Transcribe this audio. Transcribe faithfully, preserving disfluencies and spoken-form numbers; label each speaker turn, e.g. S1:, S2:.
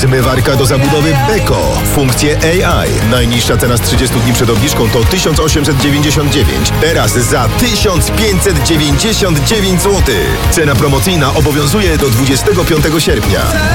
S1: Zmywarka do zabudowy Beko. Funkcje A I. Najniższa cena z trzydziestu dni przed obniżką to tysiąc osiemset dziewięćdziesiąt dziewięć. Teraz za tysiąc pięćset dziewięćdziesiąt dziewięć złotych. Cena promocyjna obowiązuje do dwudziestego piątego sierpnia.